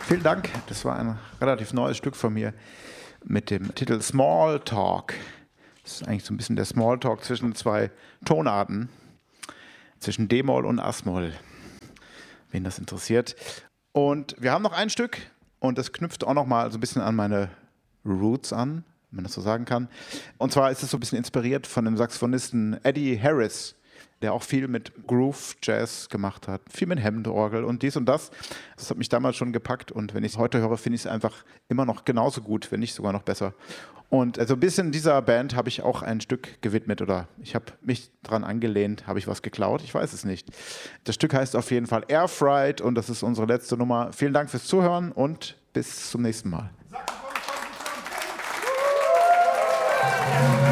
Vielen Dank. Das war ein relativ neues Stück von mir mit dem Titel Small Talk. Das ist eigentlich so ein bisschen der Small Talk zwischen zwei Tonarten, zwischen D-Moll und As-Moll, wen das interessiert. Und wir haben noch ein Stück und das knüpft auch noch mal so ein bisschen an meine Roots an, wenn man das so sagen kann. Und zwar ist es so ein bisschen inspiriert von dem Saxophonisten Eddie Harris, der auch viel mit Groove Jazz gemacht hat, viel mit Hemdorgel und dies und das. Das hat mich damals schon gepackt und wenn ich es heute höre, finde ich es einfach immer noch genauso gut, wenn nicht sogar noch besser. Und so ein bisschen dieser Band habe ich auch ein Stück gewidmet oder ich habe mich dran angelehnt, habe ich was geklaut, ich weiß es nicht. Das Stück heißt auf jeden Fall Air Fright und das ist unsere letzte Nummer. Vielen Dank fürs Zuhören und bis zum nächsten Mal.